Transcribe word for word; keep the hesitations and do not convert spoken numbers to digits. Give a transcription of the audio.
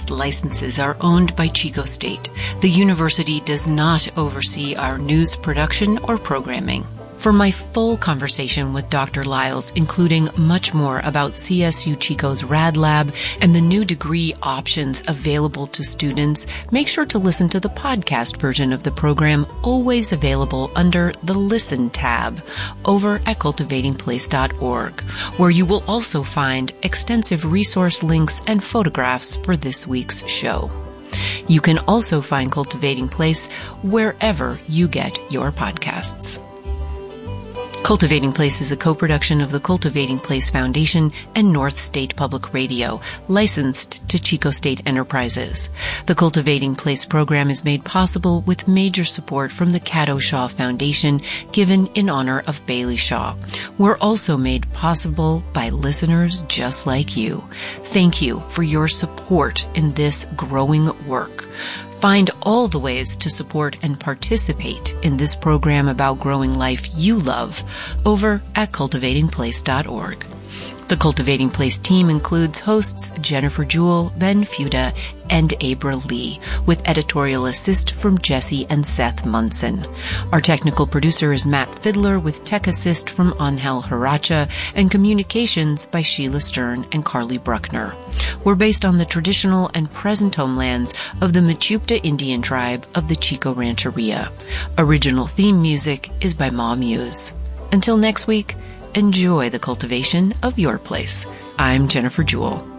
podcast licenses are owned by Chico State. The university does not oversee our news production or programming. For my full conversation with Doctor Lyles, including much more about C S U Chico's Rad Lab and the new degree options available to students, make sure to listen to the podcast version of the program, always available under the Listen tab over at cultivating place dot org, where you will also find extensive resource links and photographs for this week's show. You can also find Cultivating Place wherever you get your podcasts. Cultivating Place is a co-production of the Cultivating Place Foundation and North State Public Radio, licensed to Chico State Enterprises. The Cultivating Place program is made possible with major support from the Cato Shaw Foundation, given in honor of Bailey Shaw. We're also made possible by listeners just like you. Thank you for your support in this growing work. Find all the ways to support and participate in this program about growing life you love over at cultivating place dot org. The Cultivating Place team includes hosts Jennifer Jewell, Ben Fuda, and Abra Lee, with editorial assist from Jesse and Seth Munson. Our technical producer is Matt Fiddler, with tech assist from Angel Haracha, and communications by Sheila Stern and Carly Bruckner. We're based on the traditional and present homelands of the Mechoopda Indian tribe of the Chico Rancheria. Original theme music is by Ma Muse. Until next week, enjoy the cultivation of your place. I'm Jennifer Jewell.